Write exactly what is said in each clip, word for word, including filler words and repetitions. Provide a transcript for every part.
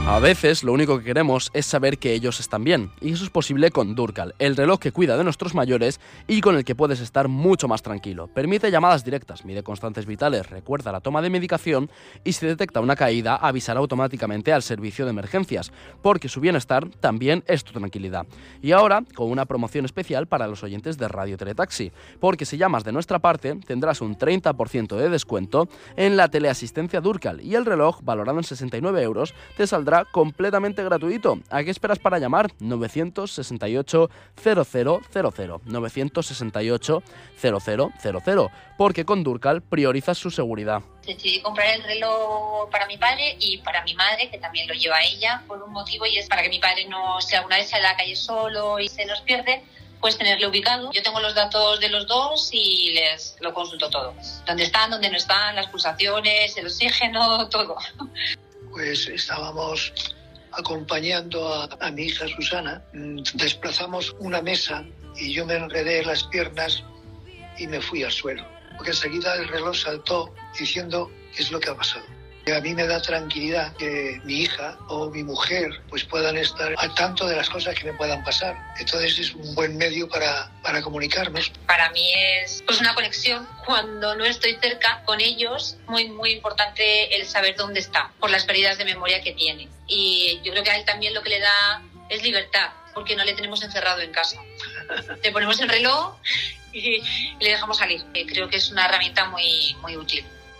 A veces lo único que queremos es saber que ellos están bien, y eso es posible con Durkal, el reloj que cuida de nuestros mayores y con el que puedes estar mucho más tranquilo. Permite llamadas directas, mide constantes vitales, recuerda la toma de medicación y si detecta una caída avisará automáticamente al servicio de emergencias, porque su bienestar también es tu tranquilidad. Y ahora con una promoción especial para los oyentes de Radio Teletaxi, porque si llamas de nuestra parte tendrás un treinta por ciento de descuento en la teleasistencia Durkal y el reloj valorado en sesenta y nueve euros te saldrá completamente gratuito. ¿A qué esperas para llamar? nueve seis ocho cero cero cero cero nueve seis ocho cero cero cero cero porque con Durkal priorizas su seguridad. Decidí comprar el reloj para mi padre y para mi madre, que también lo lleva ella, por un motivo, y es para que mi padre no, si alguna vez sale a la calle solo y se nos pierde, pues tenerlo ubicado. Yo tengo los datos de los dos y les lo consulto todo. Dónde están, dónde no están, las pulsaciones, el oxígeno, todo. Pues estábamos acompañando a, a mi hija Susana, desplazamos una mesa y yo me enredé en las piernas y me fui al suelo, porque enseguida el reloj saltó diciendo qué es lo que ha pasado. Y a mí me da tranquilidad que mi hija o mi mujer pues puedan estar al tanto de las cosas que me puedan pasar. Entonces es un buen medio para, para comunicarnos. Para mí es pues una conexión. Cuando no estoy cerca con ellos, muy muy importante el saber dónde está, por las pérdidas de memoria que tiene. Y yo creo que a él también lo que le da es libertad, porque no le tenemos encerrado en casa. Le ponemos el reloj y le dejamos salir. Creo que es una herramienta muy, muy útil.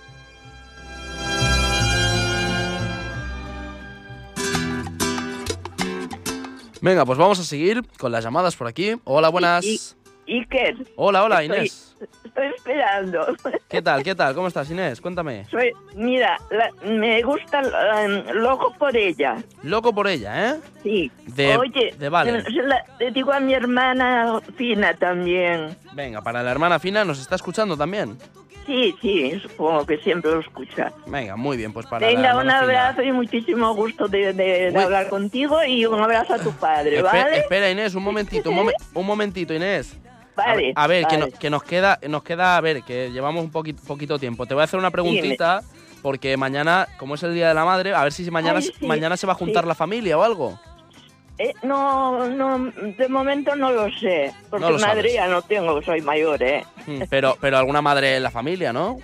Venga, pues vamos a seguir con las llamadas por aquí. Hola, buenas. ¿Y, y, Iker? Hola, hola, estoy, Inés. Estoy esperando. ¿Qué tal, qué tal? ¿Cómo estás, Inés? Cuéntame. Soy, mira, la, me gusta um, Loco por ella. Loco por ella, ¿eh? Sí. De, Oye, de vale. se la, le digo a mi hermana Fina también. Venga, para la hermana Fina, ¿nos está escuchando también? Sí, sí, supongo que siempre lo escucha. Venga, muy bien, pues para Venga, la un abrazo Fina. Y muchísimo gusto de, de, de hablar contigo y un abrazo a tu padre, ¿vale? Espera, espera Inés, un momentito, un, momen, un momentito, Inés. Vale. A ver, a ver vale. Que, no, que nos queda, nos queda, a ver, que llevamos un poquito, poquito tiempo. Te voy a hacer una preguntita, Dime. Porque mañana, como es el Día de la Madre, a ver si mañana, Ay, sí, mañana se va a juntar sí. la familia o algo. Eh, no, no, de momento no lo sé, porque no lo madre sabes. ya no tengo, soy mayor, ¿eh? Pero, pero alguna madre en la familia, ¿no?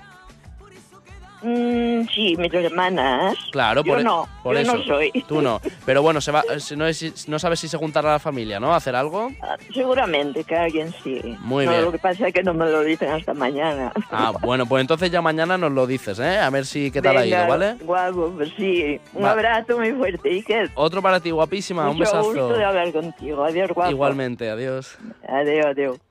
Mm, sí, mis hermanas. Claro, yo por, no, por yo eso. no soy. Tú no. Pero bueno, se va, no, es, no sabes si se juntará la familia, ¿no? ¿A hacer algo? Ah, seguramente que alguien sí. Muy no, bien. Lo que pasa es que no me lo dicen hasta mañana. Ah, bueno, pues entonces ya mañana nos lo dices, ¿eh? A ver si qué tal Venga, ha ido, ¿vale? Guapo, pues sí. Un Va. abrazo muy fuerte, Iker. Otro para ti, guapísima. Mucho Un besazo. gusto de hablar contigo. Adiós, guapo. Igualmente, adiós. Adiós, adiós.